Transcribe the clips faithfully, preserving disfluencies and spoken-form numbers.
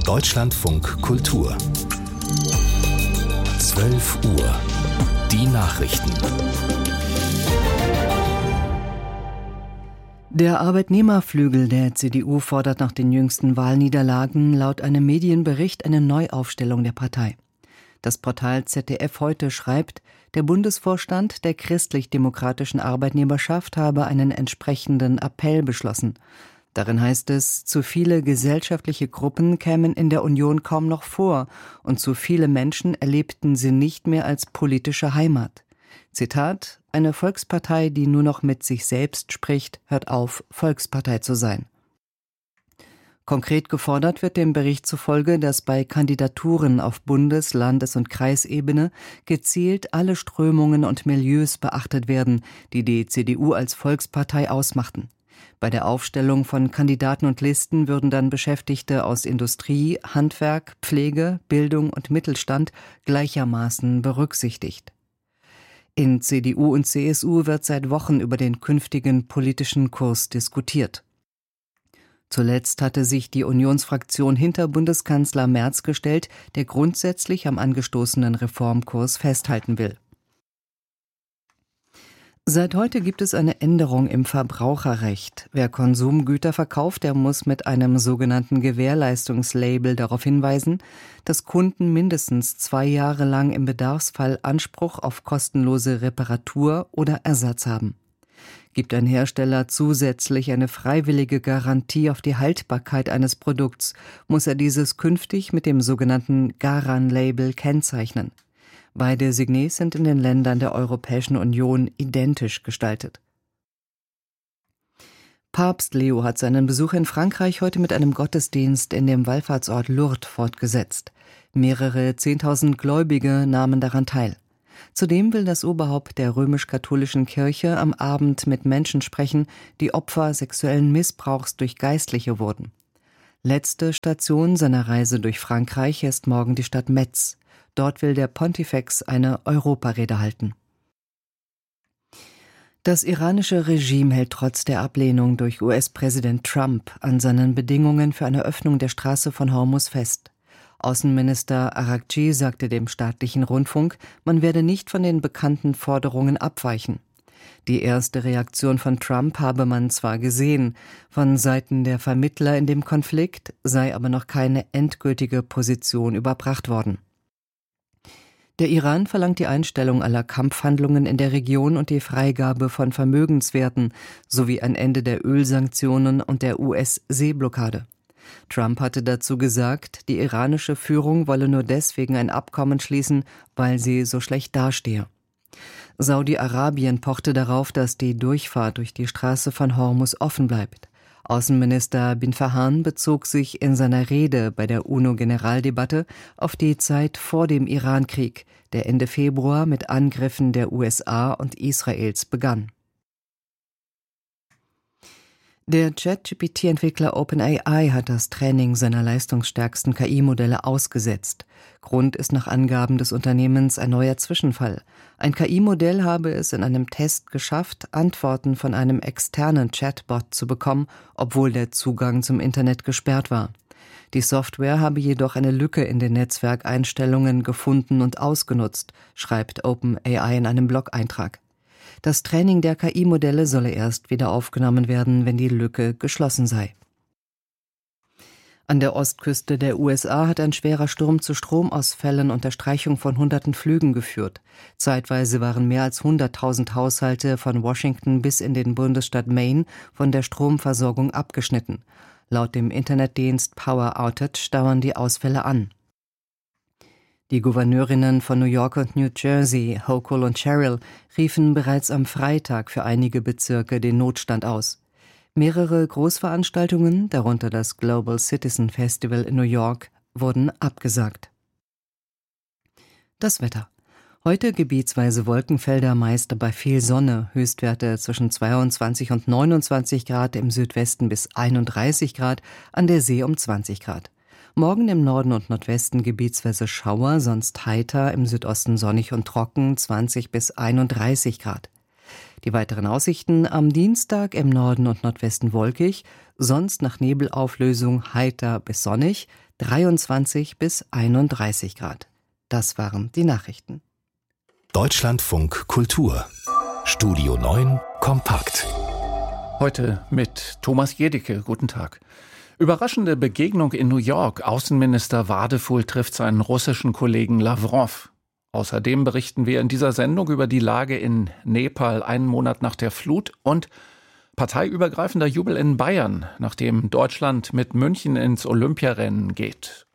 Deutschlandfunk Kultur. zwölf Uhr. Die Nachrichten. Der Arbeitnehmerflügel der C D U fordert nach den jüngsten Wahlniederlagen laut einem Medienbericht eine Neuaufstellung der Partei. Das Portal Z D F heute schreibt, der Bundesvorstand der christlich-demokratischen Arbeitnehmerschaft habe einen entsprechenden Appell beschlossen. Darin heißt es, zu viele gesellschaftliche Gruppen kämen in der Union kaum noch vor und zu viele Menschen erlebten sie nicht mehr als politische Heimat. Zitat: Eine Volkspartei, die nur noch mit sich selbst spricht, hört auf, Volkspartei zu sein. Konkret gefordert wird dem Bericht zufolge, dass bei Kandidaturen auf Bundes-, Landes- und Kreisebene gezielt alle Strömungen und Milieus beachtet werden, die die C D U als Volkspartei ausmachten. Bei der Aufstellung von Kandidaten und Listen würden dann Beschäftigte aus Industrie, Handwerk, Pflege, Bildung und Mittelstand gleichermaßen berücksichtigt. In C D U und C S U wird seit Wochen über den künftigen politischen Kurs diskutiert. Zuletzt hatte sich die Unionsfraktion hinter Bundeskanzler Merz gestellt, der grundsätzlich am angestoßenen Reformkurs festhalten will. Seit heute gibt es eine Änderung im Verbraucherrecht. Wer Konsumgüter verkauft, der muss mit einem sogenannten Gewährleistungslabel darauf hinweisen, dass Kunden mindestens zwei Jahre lang im Bedarfsfall Anspruch auf kostenlose Reparatur oder Ersatz haben. Gibt ein Hersteller zusätzlich eine freiwillige Garantie auf die Haltbarkeit eines Produkts, muss er dieses künftig mit dem sogenannten Garan-Label kennzeichnen. Beide Signes sind in den Ländern der Europäischen Union identisch gestaltet. Papst Leo hat seinen Besuch in Frankreich heute mit einem Gottesdienst in dem Wallfahrtsort Lourdes fortgesetzt. Mehrere Zehntausend Gläubige nahmen daran teil. Zudem will das Oberhaupt der römisch-katholischen Kirche am Abend mit Menschen sprechen, die Opfer sexuellen Missbrauchs durch Geistliche wurden. Letzte Station seiner Reise durch Frankreich ist morgen die Stadt Metz. Dort will der Pontifex eine Europarede halten. Das iranische Regime hält trotz der Ablehnung durch U S-Präsident Trump an seinen Bedingungen für eine Öffnung der Straße von Hormuz fest. Außenminister Araghchi sagte dem staatlichen Rundfunk, man werde nicht von den bekannten Forderungen abweichen. Die erste Reaktion von Trump habe man zwar gesehen, von Seiten der Vermittler in dem Konflikt sei aber noch keine endgültige Position überbracht worden. Der Iran verlangt die Einstellung aller Kampfhandlungen in der Region und die Freigabe von Vermögenswerten sowie ein Ende der Ölsanktionen und der U S-Seeblockade. Trump hatte dazu gesagt, die iranische Führung wolle nur deswegen ein Abkommen schließen, weil sie so schlecht dastehe. Saudi-Arabien pochte darauf, dass die Durchfahrt durch die Straße von Hormuz offen bleibt. Außenminister bin Farhan bezog sich in seiner Rede bei der UNO-Generaldebatte auf die Zeit vor dem Irankrieg, der Ende Februar mit Angriffen der U S A und Israels begann. Der Chat-G P T-Entwickler OpenAI hat das Training seiner leistungsstärksten K I-Modelle ausgesetzt. Grund ist nach Angaben des Unternehmens ein neuer Zwischenfall. Ein K I-Modell habe es in einem Test geschafft, Antworten von einem externen Chatbot zu bekommen, obwohl der Zugang zum Internet gesperrt war. Die Software habe jedoch eine Lücke in den Netzwerkeinstellungen gefunden und ausgenutzt, schreibt OpenAI in einem Blog-Eintrag. Das Training der K I-Modelle solle erst wieder aufgenommen werden, wenn die Lücke geschlossen sei. An der Ostküste der U S A hat ein schwerer Sturm zu Stromausfällen und der Streichung von hunderten Flügen geführt. Zeitweise waren mehr als hunderttausend Haushalte von Washington bis in den Bundesstaat Maine von der Stromversorgung abgeschnitten. Laut dem Internetdienst Power Outage dauern die Ausfälle an. Die Gouverneurinnen von New York und New Jersey, Hochul und Sherrill, riefen bereits am Freitag für einige Bezirke den Notstand aus. Mehrere Großveranstaltungen, darunter das Global Citizen Festival in New York, wurden abgesagt. Das Wetter. Heute gebietsweise Wolkenfelder, meist bei viel Sonne, Höchstwerte zwischen zweiundzwanzig und neunundzwanzig Grad, im Südwesten bis einunddreißig Grad, an der See um zwanzig Grad. Morgen im Norden und Nordwesten gebietsweise Schauer, sonst heiter, im Südosten sonnig und trocken, zwanzig bis einunddreißig Grad. Die weiteren Aussichten: am Dienstag im Norden und Nordwesten wolkig, sonst nach Nebelauflösung heiter bis sonnig, dreiundzwanzig bis einunddreißig Grad. Das waren die Nachrichten. Deutschlandfunk Kultur. Studio neun kompakt. Heute mit Thomas Jedicke. Guten Tag. Überraschende Begegnung in New York. Außenminister Wadefuhl trifft seinen russischen Kollegen Lawrow. Außerdem berichten wir in dieser Sendung über die Lage in Nepal einen Monat nach der Flut und parteiübergreifender Jubel in Bayern, nachdem Deutschland mit München ins Olympiarennen geht.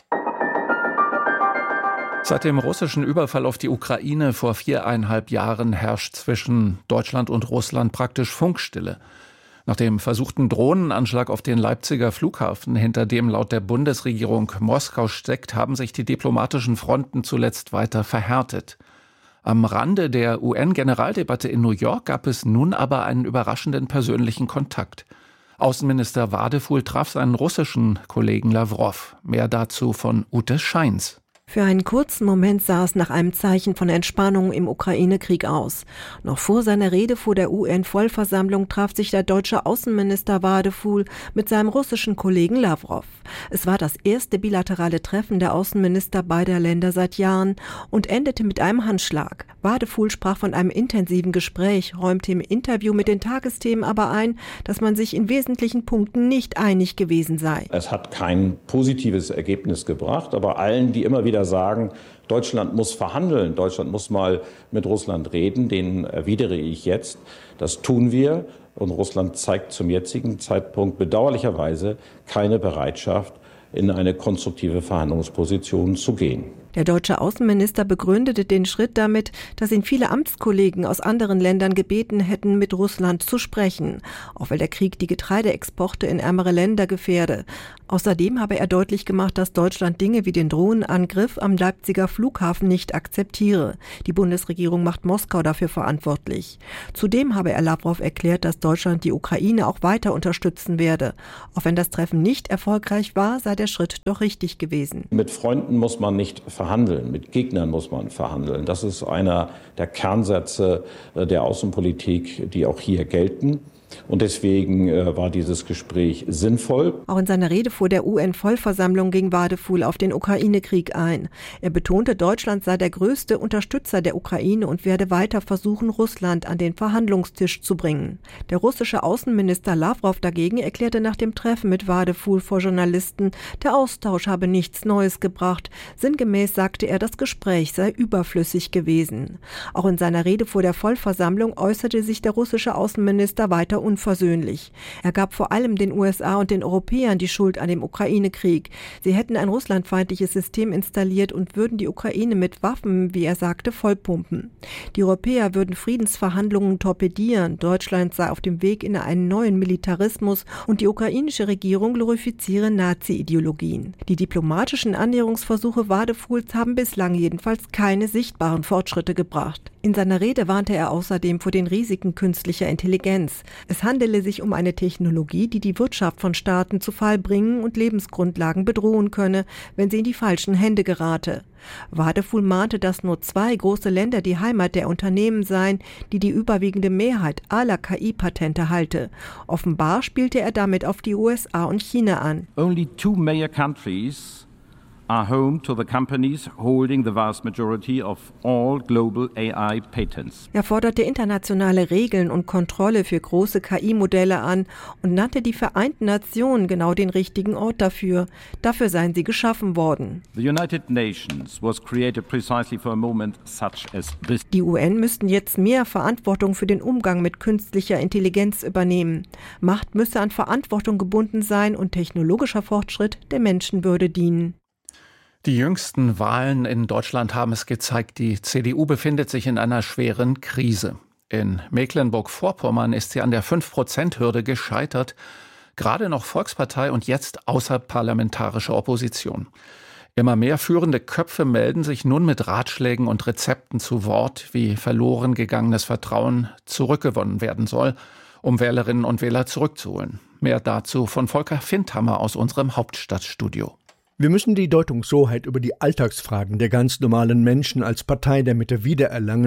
Seit dem russischen Überfall auf die Ukraine vor viereinhalb Jahren herrscht zwischen Deutschland und Russland praktisch Funkstille. Nach dem versuchten Drohnenanschlag auf den Leipziger Flughafen, hinter dem laut der Bundesregierung Moskau steckt, haben sich die diplomatischen Fronten zuletzt weiter verhärtet. Am Rande der U N-Generaldebatte in New York gab es nun aber einen überraschenden persönlichen Kontakt. Außenminister Wadefuhl traf seinen russischen Kollegen Lawrow. Mehr dazu von Ute Scheins. Für einen kurzen Moment sah es nach einem Zeichen von Entspannung im Ukraine-Krieg aus. Noch vor seiner Rede vor der U N-Vollversammlung traf sich der deutsche Außenminister Wadefuhl mit seinem russischen Kollegen Lawrow. Es war das erste bilaterale Treffen der Außenminister beider Länder seit Jahren und endete mit einem Handschlag. Wadefuhl sprach von einem intensiven Gespräch, räumte im Interview mit den Tagesthemen aber ein, dass man sich in wesentlichen Punkten nicht einig gewesen sei. Es hat kein positives Ergebnis gebracht, aber allen, die immer wieder sagen, Deutschland muss verhandeln, Deutschland muss mal mit Russland reden, denen erwidere ich jetzt, das tun wir. Und Russland zeigt zum jetzigen Zeitpunkt bedauerlicherweise keine Bereitschaft, in eine konstruktive Verhandlungsposition zu gehen. Der deutsche Außenminister begründete den Schritt damit, dass ihn viele Amtskollegen aus anderen Ländern gebeten hätten, mit Russland zu sprechen, auch weil der Krieg die Getreideexporte in ärmere Länder gefährde. Außerdem habe er deutlich gemacht, dass Deutschland Dinge wie den Drohnenangriff am Leipziger Flughafen nicht akzeptiere. Die Bundesregierung macht Moskau dafür verantwortlich. Zudem habe er Lawrow erklärt, dass Deutschland die Ukraine auch weiter unterstützen werde. Auch wenn das Treffen nicht erfolgreich war, sei der Schritt doch richtig gewesen. Mit Freunden muss man nicht verhandeln, mit Gegnern muss man verhandeln. Das ist einer der Kernsätze der Außenpolitik, die auch hier gelten. Und deswegen äh, war dieses Gespräch sinnvoll. Auch in seiner Rede vor der U N-Vollversammlung ging Wadefuhl auf den Ukraine-Krieg ein. Er betonte, Deutschland sei der größte Unterstützer der Ukraine und werde weiter versuchen, Russland an den Verhandlungstisch zu bringen. Der russische Außenminister Lawrow dagegen erklärte nach dem Treffen mit Wadefuhl vor Journalisten, der Austausch habe nichts Neues gebracht. Sinngemäß sagte er, das Gespräch sei überflüssig gewesen. Auch in seiner Rede vor der Vollversammlung äußerte sich der russische Außenminister weiter unversöhnlich. Er gab vor allem den U S A und den Europäern die Schuld an dem Ukraine-Krieg. Sie hätten ein russlandfeindliches System installiert und würden die Ukraine mit Waffen, wie er sagte, vollpumpen. Die Europäer würden Friedensverhandlungen torpedieren. Deutschland sei auf dem Weg in einen neuen Militarismus und die ukrainische Regierung glorifiziere Nazi-Ideologien. Die diplomatischen Annäherungsversuche Wadefuhls haben bislang jedenfalls keine sichtbaren Fortschritte gebracht. In seiner Rede warnte er außerdem vor den Risiken künstlicher Intelligenz. Es handele sich um eine Technologie, die die Wirtschaft von Staaten zu Fall bringen und Lebensgrundlagen bedrohen könne, wenn sie in die falschen Hände gerate. Wadefuhl mahnte, dass nur zwei große Länder die Heimat der Unternehmen seien, die die überwiegende Mehrheit aller K I-Patente halte. Offenbar spielte er damit auf die U S A und China an. Only two major countries are home to the companies holding the vast majority of all global A I patents. Er forderte internationale Regeln und Kontrolle für große K I-Modelle an und nannte die Vereinten Nationen genau den richtigen Ort dafür. Dafür seien sie geschaffen worden. The United Nations was created precisely for a moment such as this. Die U N müssten jetzt mehr Verantwortung für den Umgang mit künstlicher Intelligenz übernehmen. Macht müsse an Verantwortung gebunden sein und technologischer Fortschritt der Menschenwürde dienen. Die jüngsten Wahlen in Deutschland haben es gezeigt, die C D U befindet sich in einer schweren Krise. In Mecklenburg-Vorpommern ist sie an der fünf Prozent Hürde gescheitert. Gerade noch Volkspartei und jetzt außerparlamentarische Opposition. Immer mehr führende Köpfe melden sich nun mit Ratschlägen und Rezepten zu Wort, wie verloren gegangenes Vertrauen zurückgewonnen werden soll, um Wählerinnen und Wähler zurückzuholen. Mehr dazu von Volker Findhammer aus unserem Hauptstadtstudio. Wir müssen die Deutungshoheit über die Alltagsfragen der ganz normalen Menschen als Partei der Mitte wiedererlangen.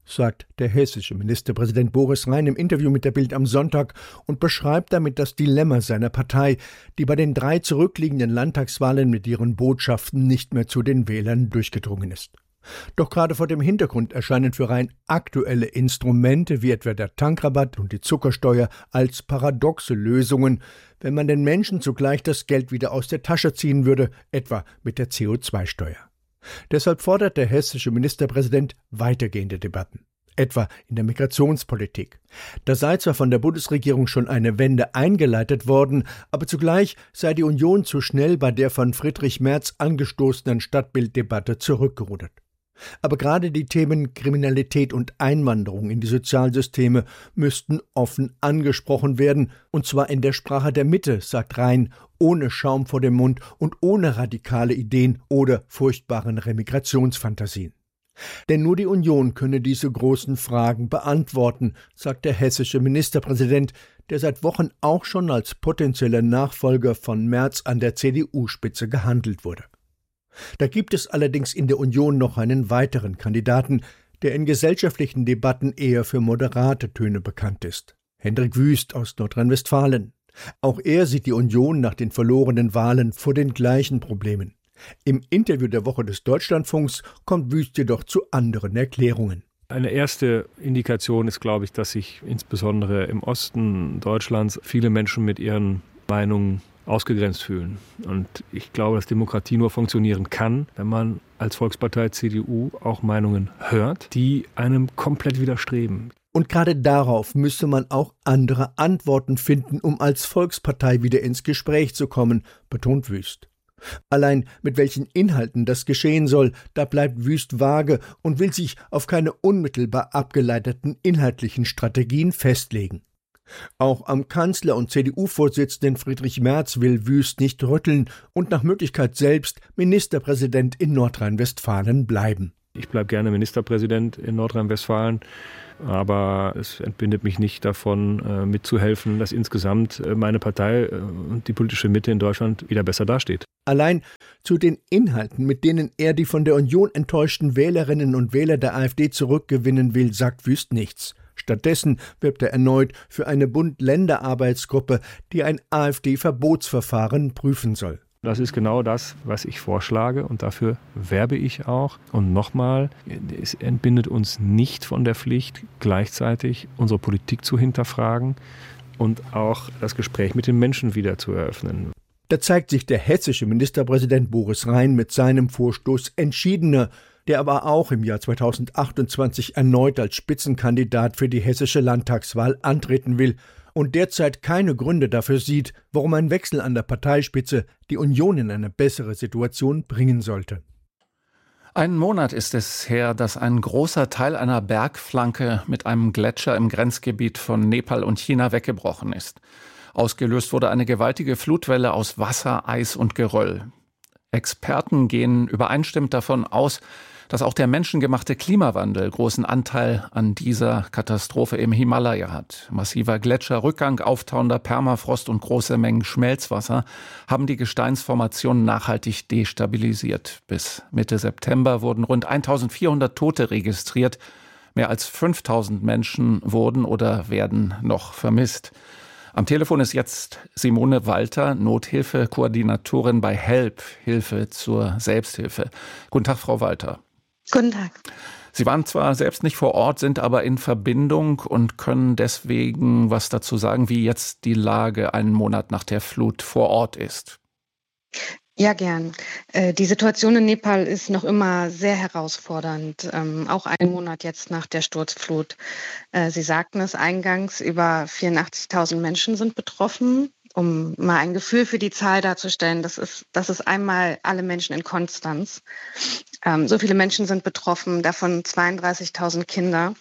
sagt der hessische Ministerpräsident Boris Rhein im Interview mit der Bild am Sonntag und beschreibt damit das Dilemma seiner Partei, die bei den drei zurückliegenden Landtagswahlen mit ihren Botschaften nicht mehr zu den Wählern durchgedrungen ist. Doch gerade vor dem Hintergrund erscheinen für Rhein aktuelle Instrumente wie etwa der Tankrabatt und die Zuckersteuer als paradoxe Lösungen, wenn man den Menschen zugleich das Geld wieder aus der Tasche ziehen würde, etwa mit der C O zwei Steuer. Deshalb fordert der hessische Ministerpräsident weitergehende Debatten, etwa in der Migrationspolitik. Da sei zwar von der Bundesregierung schon eine Wende eingeleitet worden, aber zugleich sei die Union zu schnell bei der von Friedrich Merz angestoßenen Stadtbilddebatte zurückgerudert. Aber gerade die Themen Kriminalität und Einwanderung in die Sozialsysteme müssten offen angesprochen werden, und zwar in der Sprache der Mitte, sagt Rhein, ohne Schaum vor dem Mund und ohne radikale Ideen oder furchtbaren Remigrationsfantasien. Denn nur die Union könne diese großen Fragen beantworten, sagt der hessische Ministerpräsident, der seit Wochen auch schon als potenzieller Nachfolger von Merz an der C D U-Spitze gehandelt wurde. Da gibt es allerdings in der Union noch einen weiteren Kandidaten, der in gesellschaftlichen Debatten eher für moderate Töne bekannt ist. Hendrik Wüst aus Nordrhein-Westfalen. Auch er sieht die Union nach den verlorenen Wahlen vor den gleichen Problemen. Im Interview der Woche des Deutschlandfunks kommt Wüst jedoch zu anderen Erklärungen. Eine erste Indikation ist, glaube ich, dass sich insbesondere im Osten Deutschlands viele Menschen mit ihren Meinungen ausgegrenzt fühlen. Und ich glaube, dass Demokratie nur funktionieren kann, wenn man als Volkspartei C D U auch Meinungen hört, die einem komplett widerstreben. Und gerade darauf müsse man auch andere Antworten finden, um als Volkspartei wieder ins Gespräch zu kommen, betont Wüst. Allein mit welchen Inhalten das geschehen soll, da bleibt Wüst vage und will sich auf keine unmittelbar abgeleiteten inhaltlichen Strategien festlegen. Auch am Kanzler und C D U-Vorsitzenden Friedrich Merz will Wüst nicht rütteln und nach Möglichkeit selbst Ministerpräsident in Nordrhein-Westfalen bleiben. Ich bleibe gerne Ministerpräsident in Nordrhein-Westfalen, aber es entbindet mich nicht davon, mitzuhelfen, dass insgesamt meine Partei und die politische Mitte in Deutschland wieder besser dasteht. Allein zu den Inhalten, mit denen er die von der Union enttäuschten Wählerinnen und Wähler der AfD zurückgewinnen will, sagt Wüst nichts. Stattdessen wirbt er erneut für eine Bund-Länder-Arbeitsgruppe, die ein AfD-Verbotsverfahren prüfen soll. Das ist genau das, was ich vorschlage, und dafür werbe ich auch. Und nochmal, es entbindet uns nicht von der Pflicht, gleichzeitig unsere Politik zu hinterfragen und auch das Gespräch mit den Menschen wieder zu eröffnen. Da zeigt sich der hessische Ministerpräsident Boris Rhein mit seinem Vorstoß entschiedener, der aber auch im Jahr zweitausendachtundzwanzig erneut als Spitzenkandidat für die hessische Landtagswahl antreten will und derzeit keine Gründe dafür sieht, warum ein Wechsel an der Parteispitze die Union in eine bessere Situation bringen sollte. Einen Monat ist es her, dass ein großer Teil einer Bergflanke mit einem Gletscher im Grenzgebiet von Nepal und China weggebrochen ist. Ausgelöst wurde eine gewaltige Flutwelle aus Wasser, Eis und Geröll. Experten gehen übereinstimmend davon aus, dass auch der menschengemachte Klimawandel großen Anteil an dieser Katastrophe im Himalaya hat. Massiver Gletscherrückgang, auftauender Permafrost und große Mengen Schmelzwasser haben die Gesteinsformation nachhaltig destabilisiert. Bis Mitte September wurden rund eintausendvierhundert Tote registriert. Mehr als fünftausend Menschen wurden oder werden noch vermisst. Am Telefon ist jetzt Simone Walter, Nothilfekoordinatorin bei HELP, Hilfe zur Selbsthilfe. Guten Tag, Frau Walter. Guten Tag. Sie waren zwar selbst nicht vor Ort, sind aber in Verbindung und können deswegen was dazu sagen, wie jetzt die Lage einen Monat nach der Flut vor Ort ist. Ja, gern. Die Situation in Nepal ist noch immer sehr herausfordernd, auch einen Monat jetzt nach der Sturzflut. Sie sagten es eingangs, über vierundachtzigtausend Menschen sind betroffen. Um mal ein Gefühl für die Zahl darzustellen, das ist, das ist einmal alle Menschen in Konstanz. So viele Menschen sind betroffen, davon zweiunddreißigtausend Kinder.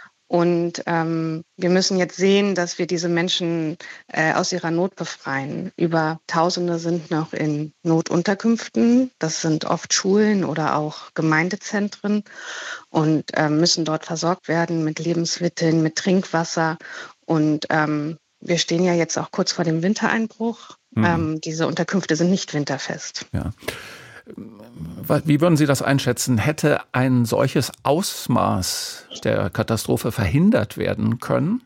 Und ähm, wir müssen jetzt sehen, dass wir diese Menschen äh, aus ihrer Not befreien. Über Tausende sind noch in Notunterkünften. Das sind oft Schulen oder auch Gemeindezentren und äh, müssen dort versorgt werden mit Lebensmitteln, mit Trinkwasser. Und ähm, wir stehen ja jetzt auch kurz vor dem Wintereinbruch. Mhm. Ähm, diese Unterkünfte sind nicht winterfest. Ja. Wie würden Sie das einschätzen? Hätte ein solches Ausmaß der Katastrophe verhindert werden können?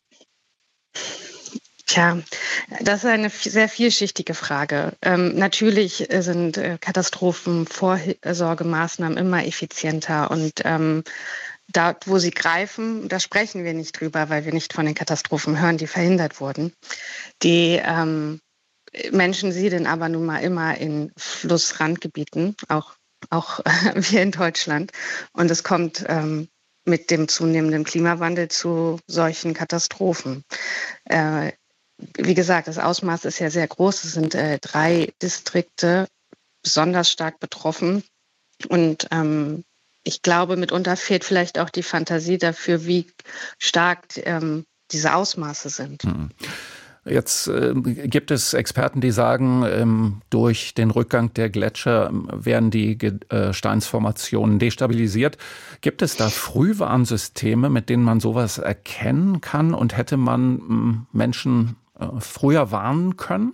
Tja, das ist eine sehr vielschichtige Frage. Ähm, natürlich sind äh, Katastrophenvorsorgemaßnahmen immer effizienter und ähm, dort, wo sie greifen, da sprechen wir nicht drüber, weil wir nicht von den Katastrophen hören, die verhindert wurden. Die ähm, Menschen siedeln aber nun mal immer in Flussrandgebieten, auch, auch wir in Deutschland. Und es kommt ähm, mit dem zunehmenden Klimawandel zu solchen Katastrophen. Äh, wie gesagt, das Ausmaß ist ja sehr groß. Es sind äh, drei Distrikte besonders stark betroffen. Und ähm, ich glaube, mitunter fehlt vielleicht auch die Fantasie dafür, wie stark ähm, diese Ausmaße sind. Mhm. Jetzt äh, gibt es Experten, die sagen, ähm, durch den Rückgang der Gletscher werden die Gesteinsformationen destabilisiert. Gibt es da Frühwarnsysteme, mit denen man sowas erkennen kann? Und hätte man ähm, Menschen äh, früher warnen können?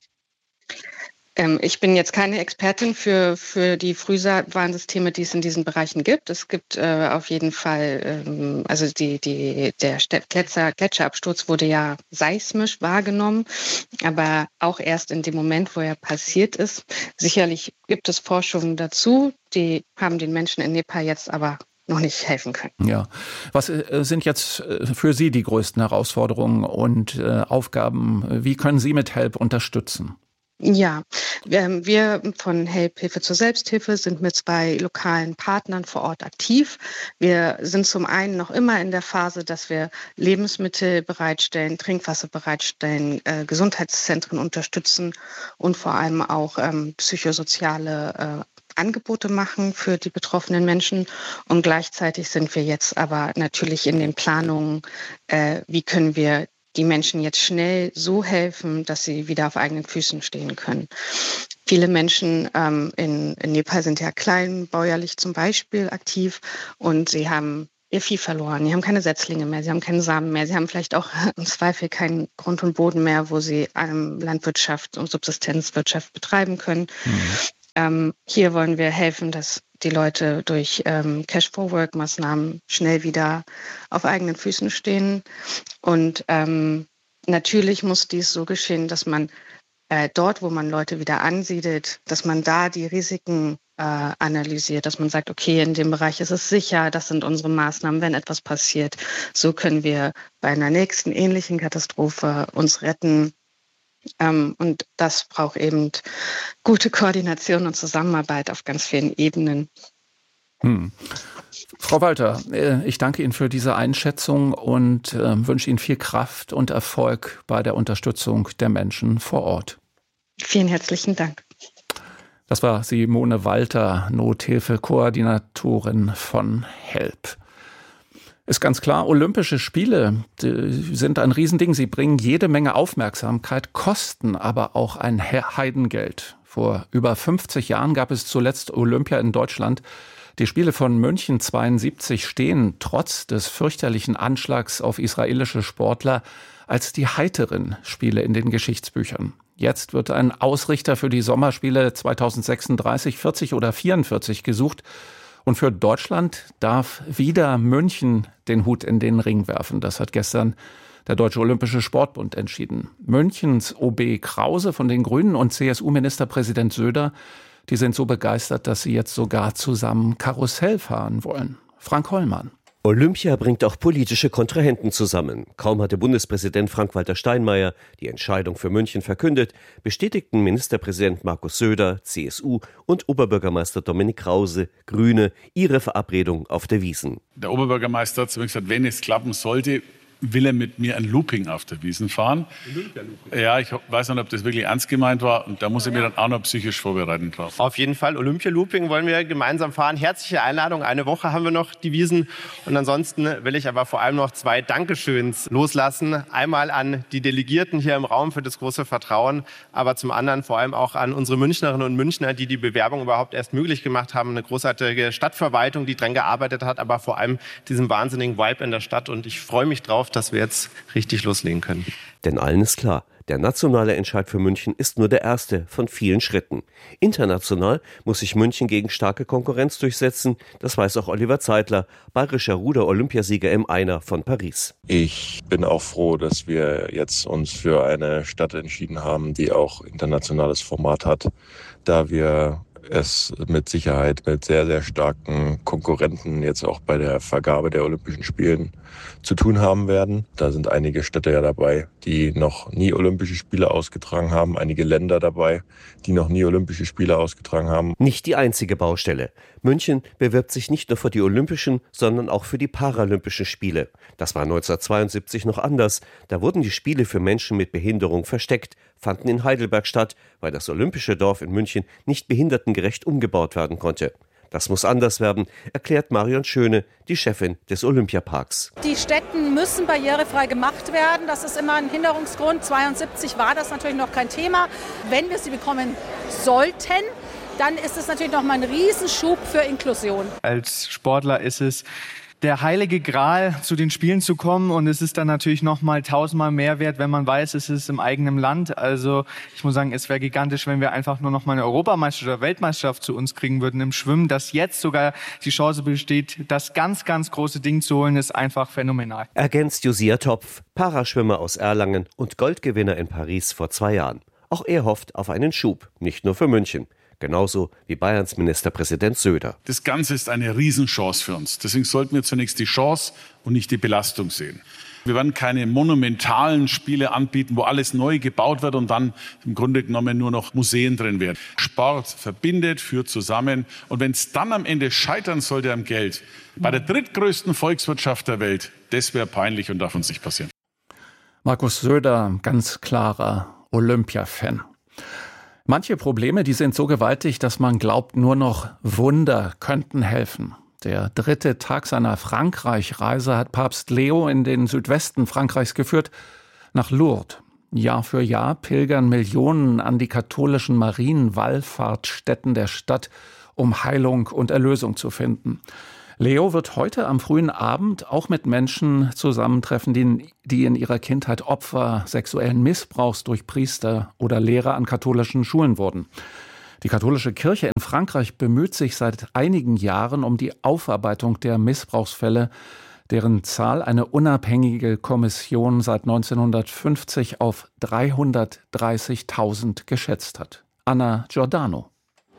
Ähm, ich bin jetzt keine Expertin für, für die Frühwarnsysteme, die es in diesen Bereichen gibt. Es gibt äh, auf jeden Fall, ähm, also die, die, der Gletscher, Gletscherabsturz wurde ja seismisch wahrgenommen, aber auch erst in dem Moment, wo er passiert ist. Sicherlich gibt es Forschungen dazu, die haben den Menschen in Nepal jetzt aber noch nicht helfen können. Ja. Was äh, sind jetzt äh, für Sie die größten Herausforderungen und äh, Aufgaben? Wie können Sie mit HELP unterstützen? Ja, wir, wir von HELP Hilfe zur Selbsthilfe sind mit zwei lokalen Partnern vor Ort aktiv. Wir sind zum einen noch immer in der Phase, dass wir Lebensmittel bereitstellen, Trinkwasser bereitstellen, äh, Gesundheitszentren unterstützen und vor allem auch ähm, psychosoziale äh, Angebote machen für die betroffenen Menschen. Und gleichzeitig sind wir jetzt aber natürlich in den Planungen, äh, wie können wir die Menschen jetzt schnell so helfen, dass sie wieder auf eigenen Füßen stehen können. Viele Menschen ähm, in, in Nepal sind ja kleinbäuerlich zum Beispiel aktiv und sie haben ihr Vieh verloren, sie haben keine Setzlinge mehr, sie haben keinen Samen mehr, sie haben vielleicht auch im Zweifel keinen Grund und Boden mehr, wo sie ähm, Landwirtschaft und Subsistenzwirtschaft betreiben können. Mhm. Ähm, hier wollen wir helfen, dass die Leute durch ähm, Cash-for-Work-Maßnahmen schnell wieder auf eigenen Füßen stehen. Und ähm, natürlich muss dies so geschehen, dass man äh, dort, wo man Leute wieder ansiedelt, dass man da die Risiken äh, analysiert, dass man sagt, okay, in dem Bereich ist es sicher, das sind unsere Maßnahmen, wenn etwas passiert. So können wir bei einer nächsten ähnlichen Katastrophe uns retten. Ähm, und das braucht eben gute Koordination und Zusammenarbeit auf ganz vielen Ebenen. Hm. Frau Walter, ich danke Ihnen für diese Einschätzung und äh, wünsche Ihnen viel Kraft und Erfolg bei der Unterstützung der Menschen vor Ort. Vielen herzlichen Dank. Das war Simone Walter, Nothilfe-Koordinatorin von HELP. Ist ganz klar, Olympische Spiele sind ein Riesending. Sie bringen jede Menge Aufmerksamkeit, kosten aber auch ein Heidengeld. Vor über fünfzig Jahren gab es zuletzt Olympia in Deutschland. Die Spiele von München zweiundsiebzig stehen trotz des fürchterlichen Anschlags auf israelische Sportler als die heiteren Spiele in den Geschichtsbüchern. Jetzt wird ein Ausrichter für die Sommerspiele zweitausendsechsunddreißig, vierzig oder vierundvierzig gesucht. Und für Deutschland darf wieder München den Hut in den Ring werfen. Das hat gestern der Deutsche Olympische Sportbund entschieden. Münchens O B Krause von den Grünen und C S U-Ministerpräsident Söder, die sind so begeistert, dass sie jetzt sogar zusammen Karussell fahren wollen. Frank Hollmann. Olympia bringt auch politische Kontrahenten zusammen. Kaum hatte Bundespräsident Frank-Walter Steinmeier die Entscheidung für München verkündet, bestätigten Ministerpräsident Markus Söder, C S U, und Oberbürgermeister Dominik Krause, Grüne, ihre Verabredung auf der Wiesn. Der Oberbürgermeister hat zu mir gesagt, wenn es klappen sollte, will er mit mir ein Looping auf der Wiesn fahren. Ja, ich weiß nicht, ob das wirklich ernst gemeint war. Und da muss ich mir dann auch noch psychisch vorbereiten drauf. Auf jeden Fall, Olympia-Looping wollen wir gemeinsam fahren. Herzliche Einladung. Eine Woche haben wir noch die Wiesn. Und ansonsten will ich aber vor allem noch zwei Dankeschöns loslassen. Einmal an die Delegierten hier im Raum für das große Vertrauen, aber zum anderen vor allem auch an unsere Münchnerinnen und Münchner, die die Bewerbung überhaupt erst möglich gemacht haben. Eine großartige Stadtverwaltung, die dran gearbeitet hat, aber vor allem diesen wahnsinnigen Vibe in der Stadt. Und ich freue mich drauf, dass wir jetzt richtig loslegen können. Denn allen ist klar, Der nationale Entscheid für München ist nur der erste von vielen Schritten. International muss sich München gegen starke Konkurrenz durchsetzen. Das weiß auch Oliver Zeitler, bayerischer Ruder-Olympiasieger im Einer von Paris. Ich bin auch froh, dass wir jetzt uns für eine Stadt entschieden haben, die auch internationales Format hat, da wir es mit Sicherheit mit sehr, sehr starken Konkurrenten jetzt auch bei der Vergabe der Olympischen Spielen zu tun haben werden. Da sind einige Städte ja dabei, die noch nie Olympische Spiele ausgetragen haben, einige Länder dabei, die noch nie Olympische Spiele ausgetragen haben. Nicht die einzige Baustelle. München bewirbt sich nicht nur für die Olympischen, sondern auch für die Paralympischen Spiele. Das war neunzehnhundertzweiundsiebzig noch anders. Da wurden die Spiele für Menschen mit Behinderung versteckt, fanden in Heidelberg statt, weil das Olympische Dorf in München nicht behindertengerecht umgebaut werden konnte. Das muss anders werden, erklärt Marion Schöne, die Chefin des Olympiaparks. Die Stätten müssen barrierefrei gemacht werden. Das ist immer ein Hinderungsgrund. zweiundsiebzig war das natürlich noch kein Thema. Wenn wir sie bekommen sollten, dann ist es natürlich noch mal ein Riesenschub für Inklusion. Als Sportler ist es der heilige Gral, zu den Spielen zu kommen, und es ist dann natürlich noch mal tausendmal mehr wert, wenn man weiß, es ist im eigenen Land. Also ich muss sagen, es wäre gigantisch, wenn wir einfach nur noch mal eine Europameisterschaft oder Weltmeisterschaft zu uns kriegen würden im Schwimmen. Dass jetzt sogar die Chance besteht, das ganz, ganz große Ding zu holen, ist einfach phänomenal. Ergänzt Josia Topf, Paraschwimmer aus Erlangen und Goldgewinner in Paris vor zwei Jahren. Auch er hofft auf einen Schub, nicht nur für München. Genauso wie Bayerns Ministerpräsident Söder. Das Ganze ist eine Riesenchance für uns. Deswegen sollten wir zunächst die Chance und nicht die Belastung sehen. Wir werden keine monumentalen Spiele anbieten, wo alles neu gebaut wird und dann im Grunde genommen nur noch Museen drin werden. Sport verbindet, führt zusammen. Und wenn es dann am Ende scheitern sollte am Geld, bei der drittgrößten Volkswirtschaft der Welt, das wäre peinlich und darf uns nicht passieren. Markus Söder, ganz klarer Olympia-Fan. Manche Probleme, die sind so gewaltig, dass man glaubt, nur noch Wunder könnten helfen. Der dritte Tag seiner Frankreich-Reise hat Papst Leo in den Südwesten Frankreichs geführt, nach Lourdes. Jahr für Jahr pilgern Millionen an die katholischen Marienwallfahrtsstätten der Stadt, um Heilung und Erlösung zu finden. Leo wird heute am frühen Abend auch mit Menschen zusammentreffen, die, die in ihrer Kindheit Opfer sexuellen Missbrauchs durch Priester oder Lehrer an katholischen Schulen wurden. Die katholische Kirche in Frankreich bemüht sich seit einigen Jahren um die Aufarbeitung der Missbrauchsfälle, deren Zahl eine unabhängige Kommission seit neunzehnhundertfünfzig auf dreihundertdreißigtausend geschätzt hat. Anna Giordano.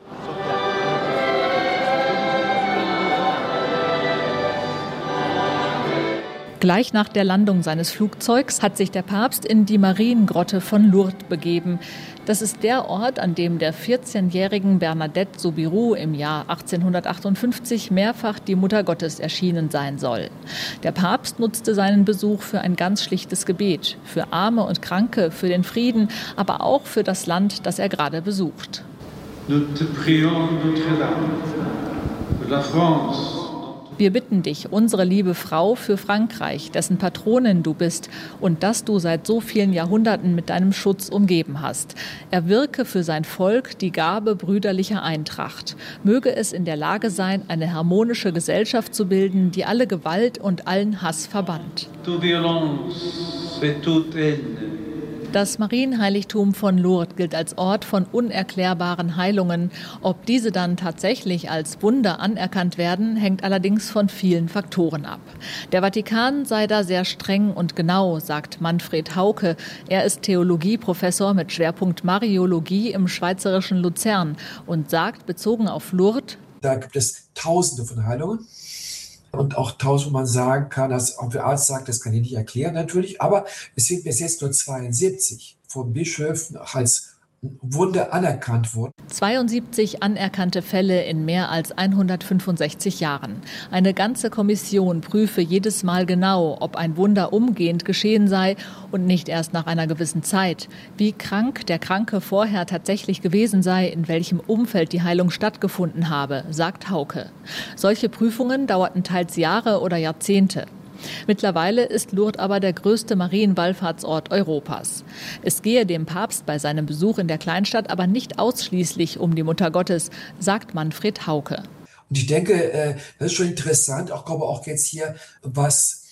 Gleich nach der Landung seines Flugzeugs hat sich der Papst in die Mariengrotte von Lourdes begeben. Das ist der Ort, an dem der vierzehnjährigen Bernadette Soubirous im Jahr achtzehnhundertachtundfünfzig mehrfach die Mutter Gottes erschienen sein soll. Der Papst nutzte seinen Besuch für ein ganz schlichtes Gebet, für Arme und Kranke, für den Frieden, aber auch für das Land, das er gerade besucht. Nous te prions, Notre-Dame, de la France. Wir bitten dich, unsere liebe Frau, für Frankreich, dessen Patronin du bist und das du seit so vielen Jahrhunderten mit deinem Schutz umgeben hast. Erwirke für sein Volk die Gabe brüderlicher Eintracht. Möge es in der Lage sein, eine harmonische Gesellschaft zu bilden, die alle Gewalt und allen Hass verbannt. Das Marienheiligtum von Lourdes gilt als Ort von unerklärbaren Heilungen. Ob diese dann tatsächlich als Wunder anerkannt werden, hängt allerdings von vielen Faktoren ab. Der Vatikan sei da sehr streng und genau, sagt Manfred Hauke. Er ist Theologieprofessor mit Schwerpunkt Mariologie im schweizerischen Luzern und sagt, bezogen auf Lourdes: Da gibt es Tausende von Heilungen. Und auch tausend, wo man sagen kann, dass auch der Arzt sagt, das kann ich nicht erklären natürlich, aber es sind bis jetzt nur zweiundsiebzig von Bischöfen als Wunder anerkannt wurden. zweiundsiebzig anerkannte Fälle in mehr als hundertfünfundsechzig Jahren. Eine ganze Kommission prüfe jedes Mal genau, ob ein Wunder umgehend geschehen sei und nicht erst nach einer gewissen Zeit. Wie krank der Kranke vorher tatsächlich gewesen sei, in welchem Umfeld die Heilung stattgefunden habe, sagt Hauke. Solche Prüfungen dauerten teils Jahre oder Jahrzehnte. Mittlerweile ist Lourdes aber der größte Marienwallfahrtsort Europas. Es gehe dem Papst bei seinem Besuch in der Kleinstadt aber nicht ausschließlich um die Mutter Gottes, sagt Manfred Hauke. Und ich denke, das ist schon interessant, auch glaube auch jetzt hier, was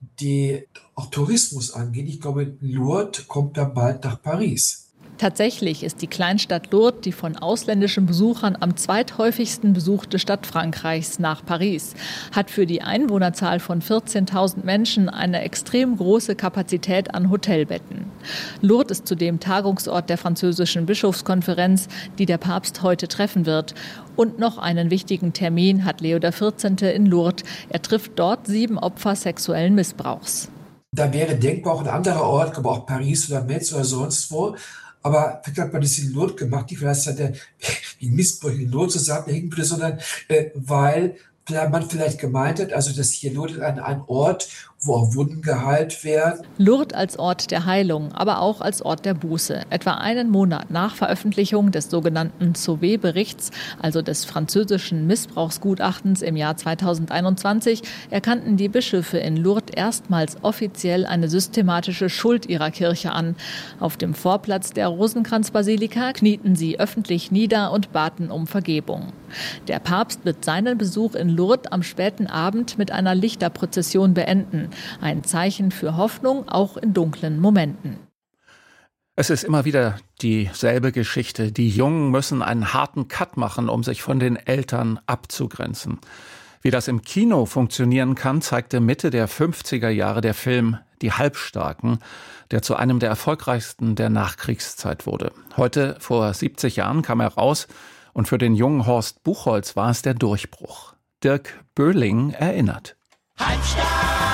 die auch Tourismus angeht. Ich glaube, Lourdes kommt dann bald nach Paris. Tatsächlich ist die Kleinstadt Lourdes die von ausländischen Besuchern am zweithäufigsten besuchte Stadt Frankreichs nach Paris, hat für die Einwohnerzahl von vierzehntausend Menschen eine extrem große Kapazität an Hotelbetten. Lourdes ist zudem Tagungsort der französischen Bischofskonferenz, die der Papst heute treffen wird. Und noch einen wichtigen Termin hat Leo der vierzehnte in Lourdes. Er trifft dort sieben Opfer sexuellen Missbrauchs. Da wäre denkbar auch ein anderer Ort, aber auch Paris oder Metz oder sonst wo. Aber vielleicht hat man das in Lourdes gemacht, nicht weil es dann der Missbrauch in Lourdes zusammenhängen würde, sondern äh, weil man vielleicht gemeint hat, also dass hier Lourdes ein, ein Ort, wo auch Wunden geheilt werden. Lourdes als Ort der Heilung, aber auch als Ort der Buße. Etwa einen Monat nach Veröffentlichung des sogenannten Sauvé-Berichts, also des französischen Missbrauchsgutachtens im Jahr zweitausendeinundzwanzig, erkannten die Bischöfe in Lourdes erstmals offiziell eine systematische Schuld ihrer Kirche an. Auf dem Vorplatz der Rosenkranzbasilika knieten sie öffentlich nieder und baten um Vergebung. Der Papst wird seinen Besuch in Lourdes am späten Abend mit einer Lichterprozession beenden. Ein Zeichen für Hoffnung, auch in dunklen Momenten. Es ist immer wieder dieselbe Geschichte. Die Jungen müssen einen harten Cut machen, um sich von den Eltern abzugrenzen. Wie das im Kino funktionieren kann, zeigte Mitte der fünfziger Jahre der Film Die Halbstarken, der zu einem der erfolgreichsten der Nachkriegszeit wurde. Heute, vor siebzig Jahren, kam er raus und für den jungen Horst Buchholz war es der Durchbruch. Dirk Böhling erinnert. Halbstark,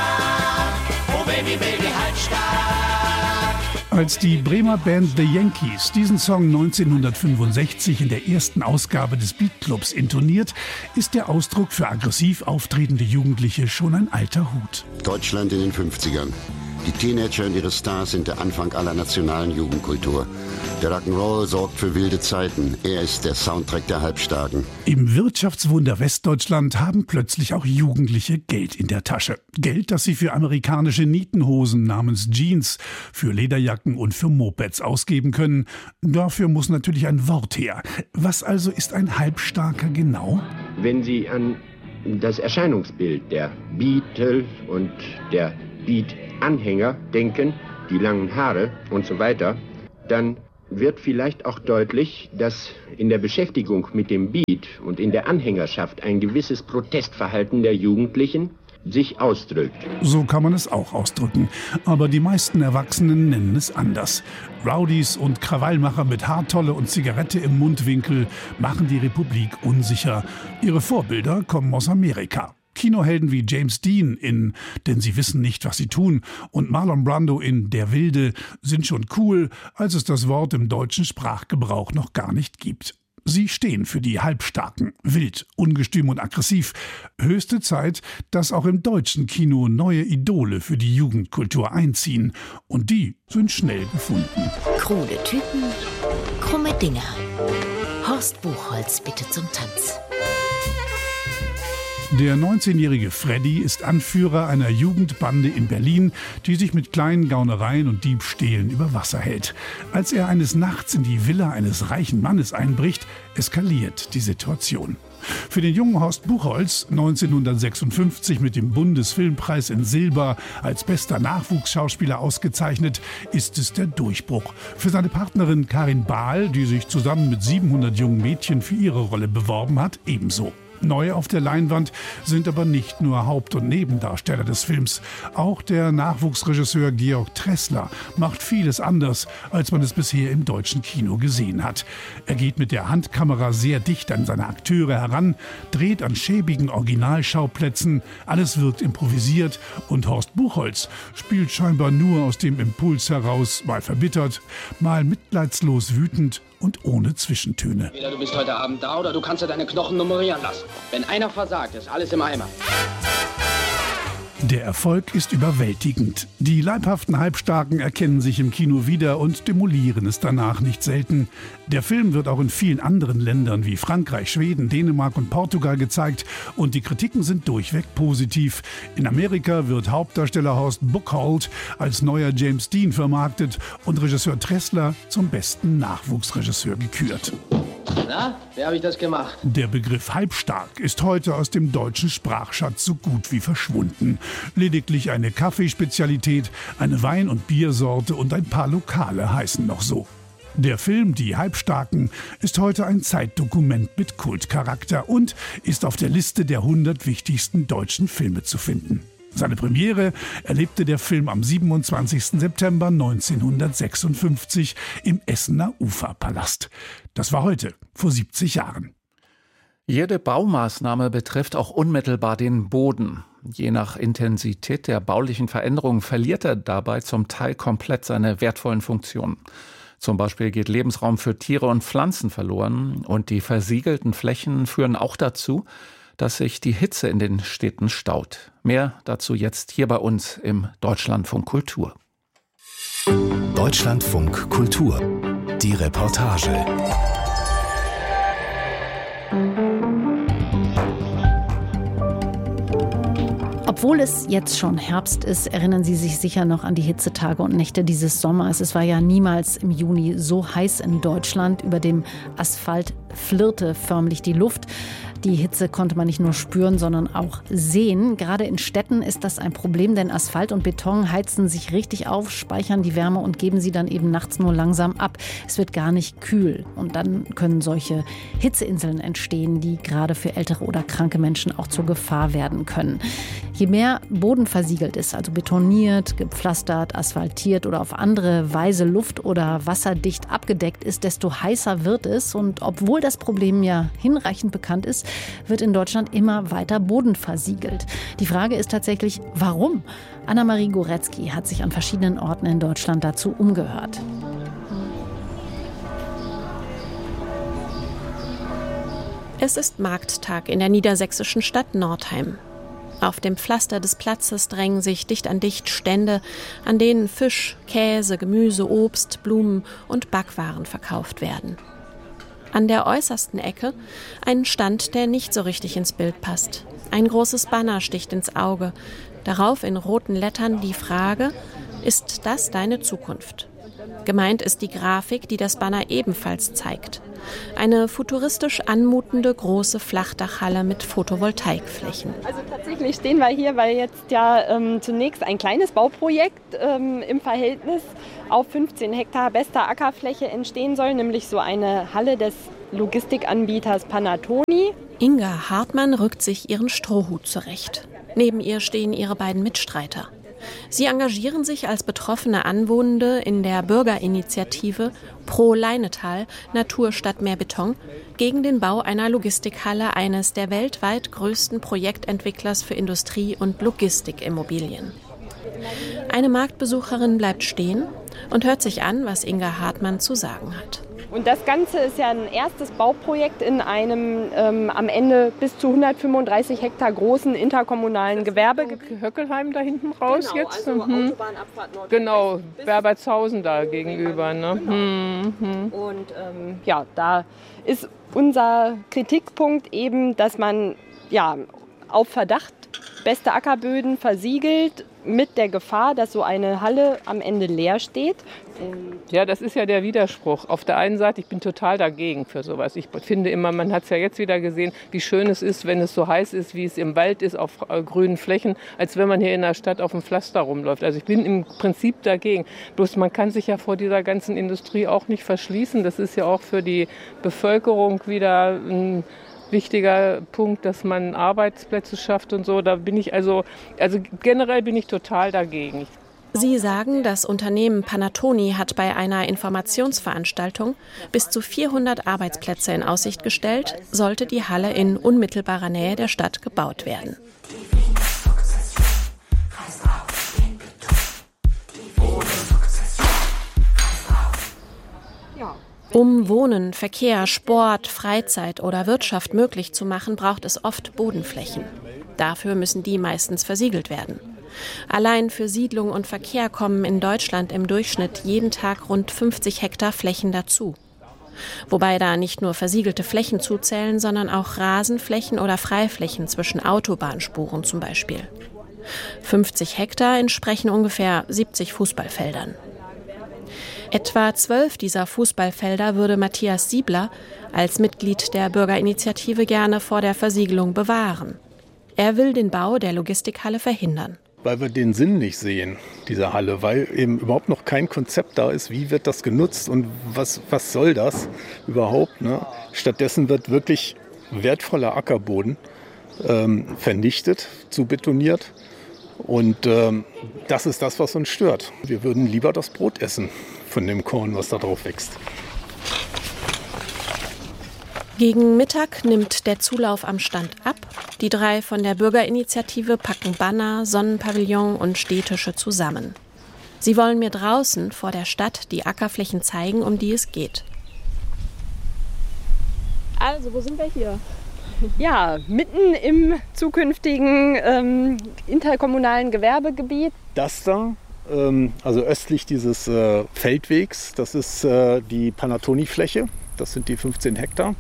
oh Baby, Baby, halbstark. Als die Bremer Band The Yankees diesen Song neunzehnhundertfünfundsechzig in der ersten Ausgabe des Beatclubs intoniert, ist der Ausdruck für aggressiv auftretende Jugendliche schon ein alter Hut. Deutschland in den fünfzigern. Die Teenager und ihre Stars sind der Anfang aller nationalen Jugendkultur. Der Rock'n'Roll sorgt für wilde Zeiten. Er ist der Soundtrack der Halbstarken. Im Wirtschaftswunder Westdeutschland haben plötzlich auch Jugendliche Geld in der Tasche. Geld, das sie für amerikanische Nietenhosen namens Jeans, für Lederjacken und für Mopeds ausgeben können. Dafür muss natürlich ein Wort her. Was also ist ein Halbstarker genau? Wenn Sie an das Erscheinungsbild der Beatles und der Beat-Anhänger denken, die langen Haare und so weiter, dann wird vielleicht auch deutlich, dass in der Beschäftigung mit dem Beat und in der Anhängerschaft ein gewisses Protestverhalten der Jugendlichen sich ausdrückt. So kann man es auch ausdrücken. Aber die meisten Erwachsenen nennen es anders. Rowdies und Krawallmacher mit Haartolle und Zigarette im Mundwinkel machen die Republik unsicher. Ihre Vorbilder kommen aus Amerika. Kinohelden wie James Dean in Denn sie wissen nicht, was sie tun und Marlon Brando in Der Wilde sind schon cool, als es das Wort im deutschen Sprachgebrauch noch gar nicht gibt. Sie stehen für die Halbstarken, wild, ungestüm und aggressiv. Höchste Zeit, dass auch im deutschen Kino neue Idole für die Jugendkultur einziehen. Und die sind schnell gefunden. Krude Typen, krumme Dinger. Horst Buchholz bitte zum Tanz. Der neunzehnjährige Freddy ist Anführer einer Jugendbande in Berlin, die sich mit kleinen Gaunereien und Diebstählen über Wasser hält. Als er eines Nachts in die Villa eines reichen Mannes einbricht, eskaliert die Situation. Für den jungen Horst Buchholz, neunzehnhundertsechsundfünfzig mit dem Bundesfilmpreis in Silber als bester Nachwuchsschauspieler ausgezeichnet, ist es der Durchbruch. Für seine Partnerin Karin Bahl, die sich zusammen mit siebenhundert jungen Mädchen für ihre Rolle beworben hat, ebenso. Neu auf der Leinwand sind aber nicht nur Haupt- und Nebendarsteller des Films. Auch der Nachwuchsregisseur Georg Tressler macht vieles anders, als man es bisher im deutschen Kino gesehen hat. Er geht mit der Handkamera sehr dicht an seine Akteure heran, dreht an schäbigen Originalschauplätzen, alles wirkt improvisiert und Horst Buchholz spielt scheinbar nur aus dem Impuls heraus, mal verbittert, mal mitleidslos wütend und ohne Zwischentöne. Entweder du bist heute Abend da oder du kannst dir deine Knochen nummerieren lassen. Wenn einer versagt, ist alles im Eimer. Der Erfolg ist überwältigend. Die leibhaften Halbstarken erkennen sich im Kino wieder und demolieren es danach nicht selten. Der Film wird auch in vielen anderen Ländern wie Frankreich, Schweden, Dänemark und Portugal gezeigt und die Kritiken sind durchweg positiv. In Amerika wird Hauptdarsteller Horst Buchholz als neuer James Dean vermarktet und Regisseur Tressler zum besten Nachwuchsregisseur gekürt. Na, wer habe ich das gemacht? Der Begriff halbstark ist heute aus dem deutschen Sprachschatz so gut wie verschwunden. Lediglich eine Kaffeespezialität, eine Wein- und Biersorte und ein paar Lokale heißen noch so. Der Film Die Halbstarken ist heute ein Zeitdokument mit Kultcharakter und ist auf der Liste der hundert wichtigsten deutschen Filme zu finden. Seine Premiere erlebte der Film am siebenundzwanzigsten September neunzehnhundertsechsundfünfzig im Essener Uferpalast. Das war heute, vor siebzig Jahren. Jede Baumaßnahme betrifft auch unmittelbar den Boden. Je nach Intensität der baulichen Veränderung verliert er dabei zum Teil komplett seine wertvollen Funktionen. Zum Beispiel geht Lebensraum für Tiere und Pflanzen verloren und die versiegelten Flächen führen auch dazu, dass sich die Hitze in den Städten staut. Mehr dazu jetzt hier bei uns im Deutschlandfunk Kultur. Deutschlandfunk Kultur. Die Reportage. Obwohl es jetzt schon Herbst ist, erinnern Sie sich sicher noch an die Hitzetage und Nächte dieses Sommers. Es war ja niemals im Juni so heiß in Deutschland. Über dem Asphalt flirrte förmlich die Luft. Die Hitze konnte man nicht nur spüren, sondern auch sehen. Gerade in Städten ist das ein Problem, denn Asphalt und Beton heizen sich richtig auf, speichern die Wärme und geben sie dann eben nachts nur langsam ab. Es wird gar nicht kühl. Und dann können solche Hitzeinseln entstehen, die gerade für ältere oder kranke Menschen auch zur Gefahr werden können. Je mehr Boden versiegelt ist, also betoniert, gepflastert, asphaltiert oder auf andere Weise luft- oder wasserdicht abgedeckt ist, desto heißer wird es. Und obwohl das Problem ja hinreichend bekannt ist, wird in Deutschland immer weiter Boden versiegelt. Die Frage ist tatsächlich, warum? Anna-Marie Goretzky hat sich an verschiedenen Orten in Deutschland dazu umgehört. Es ist Markttag in der niedersächsischen Stadt Nordheim. Auf dem Pflaster des Platzes drängen sich dicht an dicht Stände, an denen Fisch, Käse, Gemüse, Obst, Blumen und Backwaren verkauft werden. An der äußersten Ecke ein Stand, der nicht so richtig ins Bild passt. Ein großes Banner sticht ins Auge. Darauf in roten Lettern die Frage: Ist das deine Zukunft? Gemeint ist die Grafik, die das Banner ebenfalls zeigt. Eine futuristisch anmutende große Flachdachhalle mit Photovoltaikflächen. Also tatsächlich stehen wir hier, weil jetzt ja ähm, zunächst ein kleines Bauprojekt ähm, im Verhältnis auf fünfzehn Hektar bester Ackerfläche entstehen soll, nämlich so eine Halle des Logistikanbieters Panattoni. Inga Hartmann rückt sich ihren Strohhut zurecht. Neben ihr stehen ihre beiden Mitstreiter. Sie engagieren sich als betroffene Anwohnende in der Bürgerinitiative Pro Leinetal Natur statt mehr Beton gegen den Bau einer Logistikhalle eines der weltweit größten Projektentwicklers für Industrie- und Logistikimmobilien. Eine Marktbesucherin bleibt stehen und hört sich an, was Inga Hartmann zu sagen hat. Und das Ganze ist ja ein erstes Bauprojekt in einem ähm, am Ende bis zu hundertfünfunddreißig Hektar großen interkommunalen Gewerbe. Höckelheim da hinten raus genau, jetzt. Also mhm. Autobahnabfahrt Nord. Genau, Werbertshausen da gegenüber. Ne? Genau. Mhm. Und ähm, ja, da ist unser Kritikpunkt eben, dass man ja auf Verdacht beste Ackerböden versiegelt, mit der Gefahr, dass so eine Halle am Ende leer steht. Ja, das ist ja der Widerspruch. Auf der einen Seite, ich bin total dagegen für sowas. Ich finde immer, man hat es ja jetzt wieder gesehen, wie schön es ist, wenn es so heiß ist, wie es im Wald ist, auf äh, grünen Flächen, als wenn man hier in der Stadt auf dem Pflaster rumläuft. Also ich bin im Prinzip dagegen. Bloß man kann sich ja vor dieser ganzen Industrie auch nicht verschließen. Das ist ja auch für die Bevölkerung wieder ein wichtiger Punkt, dass man Arbeitsplätze schafft und so. Da bin ich also, also generell bin ich total dagegen. Sie sagen, das Unternehmen Panattoni hat bei einer Informationsveranstaltung bis zu vierhundert Arbeitsplätze in Aussicht gestellt, sollte die Halle in unmittelbarer Nähe der Stadt gebaut werden. Um Wohnen, Verkehr, Sport, Freizeit oder Wirtschaft möglich zu machen, braucht es oft Bodenflächen. Dafür müssen die meistens versiegelt werden. Allein für Siedlung und Verkehr kommen in Deutschland im Durchschnitt jeden Tag rund fünfzig Hektar Flächen dazu. Wobei da nicht nur versiegelte Flächen zuzählen, sondern auch Rasenflächen oder Freiflächen zwischen Autobahnspuren zum Beispiel. fünfzig Hektar entsprechen ungefähr siebzig Fußballfeldern. Etwa zwölf dieser Fußballfelder würde Matthias Siebler als Mitglied der Bürgerinitiative gerne vor der Versiegelung bewahren. Er will den Bau der Logistikhalle verhindern. Weil wir den Sinn nicht sehen, dieser Halle, weil eben überhaupt noch kein Konzept da ist, wie wird das genutzt und was, was soll das überhaupt. Ne? Stattdessen wird wirklich wertvoller Ackerboden ähm, vernichtet, zu betoniert. Und ähm, das ist das, was uns stört. Wir würden lieber das Brot essen von dem Korn, was da drauf wächst. Gegen Mittag nimmt der Zulauf am Stand ab. Die drei von der Bürgerinitiative packen Banner, Sonnenpavillon und Stehtische zusammen. Sie wollen mir draußen vor der Stadt die Ackerflächen zeigen, um die es geht. Also, wo sind wir hier? Ja, mitten im zukünftigen ähm, interkommunalen Gewerbegebiet. Das da, ähm, also östlich dieses äh, Feldwegs, das ist äh, die Panattoni-Fläche. Das sind die fünfzehn Hektar.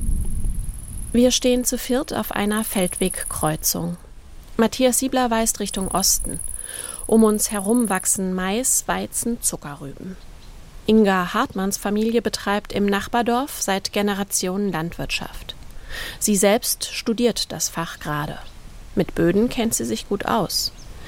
Wir stehen zu viert auf einer Feldwegkreuzung. Matthias Siebler weist Richtung Osten. Um uns herum wachsen Mais, Weizen, Zuckerrüben. Inga Hartmanns Familie betreibt im Nachbardorf seit Generationen Landwirtschaft. Sie selbst studiert das Fach gerade. Mit Böden kennt sie sich gut aus.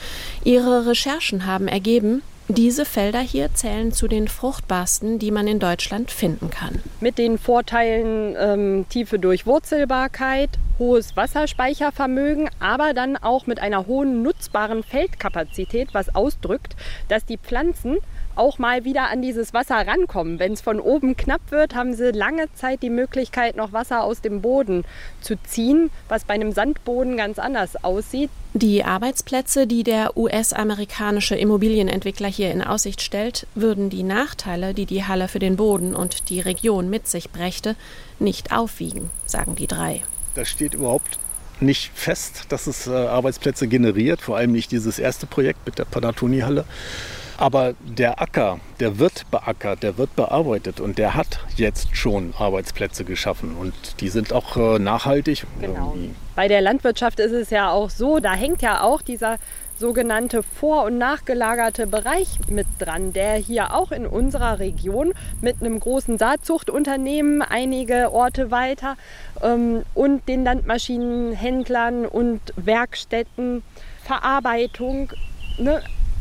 Ihre Recherchen haben ergeben, diese Felder hier zählen zu den fruchtbarsten, die man in Deutschland finden kann. Mit den Vorteilen ähm, tiefe Durchwurzelbarkeit, hohes Wasserspeichervermögen, aber dann auch mit einer hohen nutzbaren Feldkapazität, was ausdrückt, dass die Pflanzen auch mal wieder an dieses Wasser rankommen. Wenn es von oben knapp wird, haben sie lange Zeit die Möglichkeit, noch Wasser aus dem Boden zu ziehen, was bei einem Sandboden ganz anders aussieht. Die Arbeitsplätze, die der U S-amerikanische Immobilienentwickler hier in Aussicht stellt, würden die Nachteile, die die Halle für den Boden und die Region mit sich brächte, nicht aufwiegen, sagen die drei. Das steht überhaupt nicht fest, dass es äh, Arbeitsplätze generiert, vor allem nicht dieses erste Projekt mit der Panattoni-Halle. Aber der Acker, der wird beackert, der wird bearbeitet und der hat jetzt schon Arbeitsplätze geschaffen und die sind auch äh, nachhaltig. Genau. Irgendwie. Bei der Landwirtschaft ist es ja auch so, da hängt ja auch dieser sogenannte vor- und nachgelagerte Bereich mit dran, der hier auch in unserer Region mit einem großen Saatzuchtunternehmen einige Orte weiter ähm, und den Landmaschinenhändlern und Werkstätten, Verarbeitung, ne?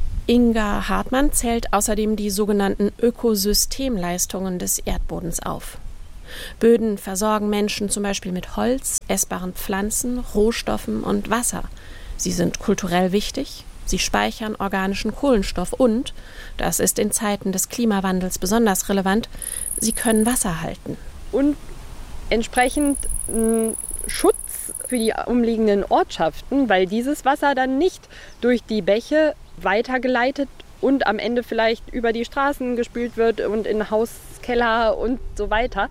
Inga Hartmann zählt außerdem die sogenannten Ökosystemleistungen des Erdbodens auf. Böden versorgen Menschen zum Beispiel mit Holz, essbaren Pflanzen, Rohstoffen und Wasser. Sie sind kulturell wichtig, sie speichern organischen Kohlenstoff und, das ist in Zeiten des Klimawandels besonders relevant, sie können Wasser halten. Und entsprechend mh, Schutz für die umliegenden Ortschaften, weil dieses Wasser dann nicht durch die Bäche weitergeleitet und am Ende vielleicht über die Straßen gespült wird und in Hauskeller und so weiter.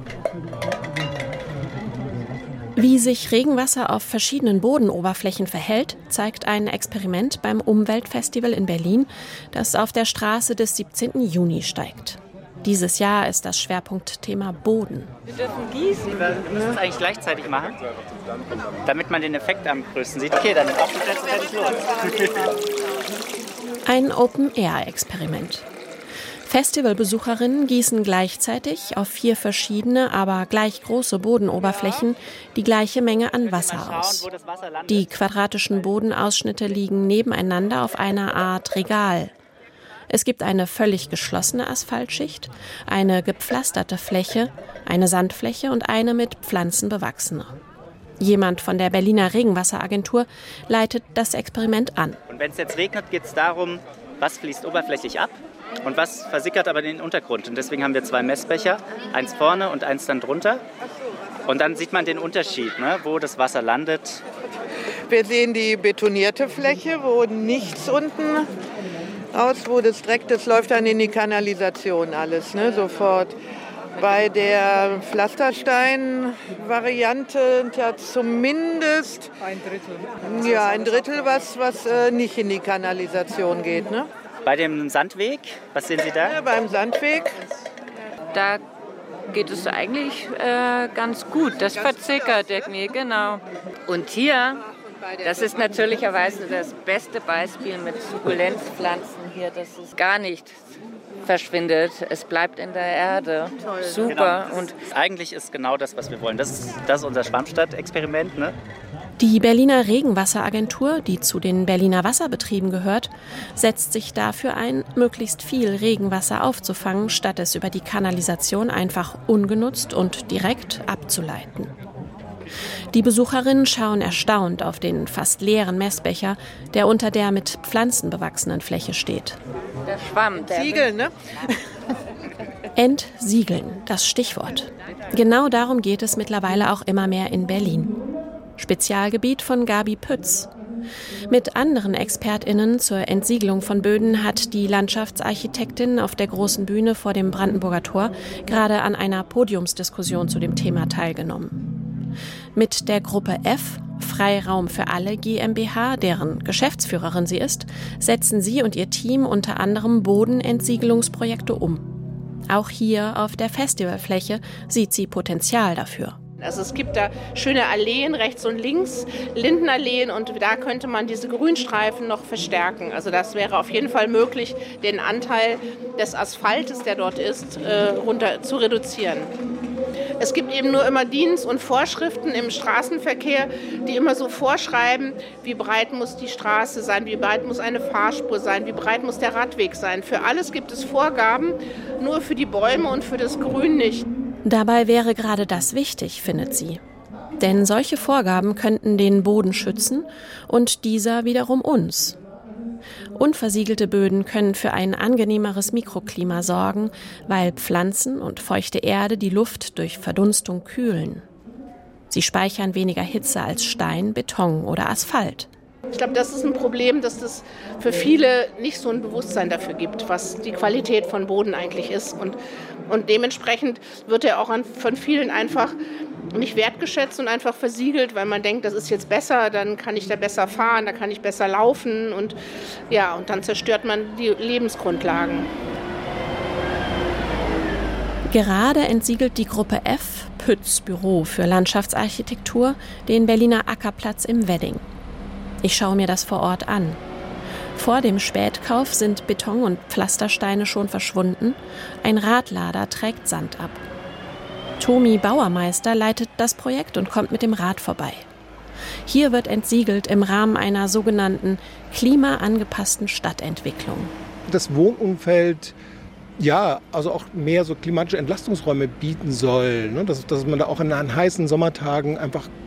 Wie sich Regenwasser auf verschiedenen Bodenoberflächen verhält, zeigt ein Experiment beim Umweltfestival in Berlin, das auf der Straße des siebzehnten Juni steigt. Dieses Jahr ist das Schwerpunktthema Boden. Wir dürfen gießen. Wir müssen es eigentlich gleichzeitig machen, damit man den Effekt am größten sieht. Okay, dann auf die Plätze, fertig, los. Ein Open-Air-Experiment. Festivalbesucherinnen gießen gleichzeitig auf vier verschiedene, aber gleich große Bodenoberflächen die gleiche Menge an Wasser aus. Die quadratischen Bodenausschnitte liegen nebeneinander auf einer Art Regal. Es gibt eine völlig geschlossene Asphaltschicht, eine gepflasterte Fläche, eine Sandfläche und eine mit Pflanzen bewachsene. Jemand von der Berliner Regenwasseragentur leitet das Experiment an. Und wenn es jetzt regnet, geht es darum, was fließt oberflächlich ab und was versickert aber in den Untergrund. Und deswegen haben wir zwei Messbecher, eins vorne und eins dann drunter. Und dann sieht man den Unterschied, ne, wo das Wasser landet. Wir sehen die betonierte Fläche, wo nichts unten aus, wo das direkt, das läuft dann in die Kanalisation alles, ne, sofort. Bei der Pflasterstein-Variante ja zumindest ein Drittel, ja, ein Drittel was, was äh, nicht in die Kanalisation geht. Ne? Bei dem Sandweg, was sehen Sie da? Ja, beim Sandweg. Da geht es eigentlich äh, ganz gut. Das verzickert irgendwie, genau. Und hier, das ist natürlicherweise das beste Beispiel mit Sukkulenzpflanzen hier. Das ist gar nicht verschwindet. Es bleibt in der Erde. Toll. Super. Genau. Und eigentlich ist genau das, was wir wollen. Das ist, das ist unser Schwammstadt-Experiment. Ne? Die Berliner Regenwasseragentur, die zu den Berliner Wasserbetrieben gehört, setzt sich dafür ein, möglichst viel Regenwasser aufzufangen, statt es über die Kanalisation einfach ungenutzt und direkt abzuleiten. Die Besucherinnen schauen erstaunt auf den fast leeren Messbecher, der unter der mit Pflanzen bewachsenen Fläche steht. Der Schwamm. Der Siegeln, ne? Entsiegeln, das Stichwort. Genau darum geht es mittlerweile auch immer mehr in Berlin. Spezialgebiet von Gabi Pütz. Mit anderen ExpertInnen zur Entsiegelung von Böden hat die Landschaftsarchitektin auf der großen Bühne vor dem Brandenburger Tor gerade an einer Podiumsdiskussion zu dem Thema teilgenommen. Mit der Gruppe F, Freiraum für alle GmbH, deren Geschäftsführerin sie ist, setzen sie und ihr Team unter anderem Bodenentsiegelungsprojekte um. Auch hier auf der Festivalfläche sieht sie Potenzial dafür. Also es gibt da schöne Alleen rechts und links, Lindenalleen, und da könnte man diese Grünstreifen noch verstärken. Also das wäre auf jeden Fall möglich, den Anteil des Asphaltes, der dort ist, runter zu reduzieren. Es gibt eben nur immer Dienst- und Vorschriften im Straßenverkehr, die immer so vorschreiben, wie breit muss die Straße sein, wie breit muss eine Fahrspur sein, wie breit muss der Radweg sein. Für alles gibt es Vorgaben, nur für die Bäume und für das Grün nicht. Dabei wäre gerade das wichtig, findet sie. Denn solche Vorgaben könnten den Boden schützen und dieser wiederum uns. Unversiegelte Böden können für ein angenehmeres Mikroklima sorgen, weil Pflanzen und feuchte Erde die Luft durch Verdunstung kühlen. Sie speichern weniger Hitze als Stein, Beton oder Asphalt. Ich glaube, das ist ein Problem, dass es für viele nicht so ein Bewusstsein dafür gibt, was die Qualität von Boden eigentlich ist. Und, und dementsprechend wird er auch an, von vielen einfach nicht wertgeschätzt und einfach versiegelt, weil man denkt, das ist jetzt besser, dann kann ich da besser fahren, da kann ich besser laufen. Und, ja, und dann zerstört man die Lebensgrundlagen. Gerade entsiegelt die Gruppe F, Pütz Büro für Landschaftsarchitektur, den Berliner Ackerplatz im Wedding. Ich schaue mir das vor Ort an. Vor dem Spätkauf sind Beton und Pflastersteine schon verschwunden. Ein Radlader trägt Sand ab. Tomi Bauermeister leitet das Projekt und kommt mit dem Rad vorbei. Hier wird entsiegelt im Rahmen einer sogenannten klimaangepassten Stadtentwicklung. Das Wohnumfeld, ja, also auch mehr so klimatische Entlastungsräume bieten soll, ne? dass, dass man da auch an, an heißen Sommertagen einfach